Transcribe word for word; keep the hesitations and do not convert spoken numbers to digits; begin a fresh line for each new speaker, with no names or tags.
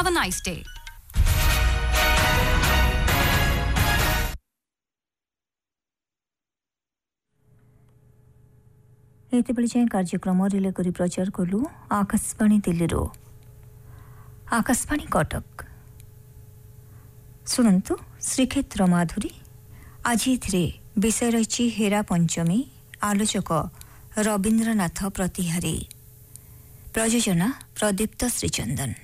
Have a nice day.
ଏତେବେଳେ ଯାଏଁ କାର୍ଯ୍ୟକ୍ରମ ରିଲେ କରି ପ୍ରଚାର କଲୁ ଆକାଶବାଣୀ ଦିଲ୍ଲୀରୁ। ଆକାଶବାଣୀ କଟକ ଶୁଣନ୍ତୁ ଶ୍ରୀକ୍ଷେତ୍ର ମାଧୁରୀ। ଆଜି ଏଥିରେ ବିଷୟ ରହିଛି ହେରା ପଞ୍ଚମୀ। ଆଲୋଚକ ରବୀନ୍ଦ୍ରନାଥ ପ୍ରତିହାରୀ। ପ୍ରଯୋଜନା ପ୍ରଦୀପ୍ତ ଶ୍ରୀଚନ୍ଦନ।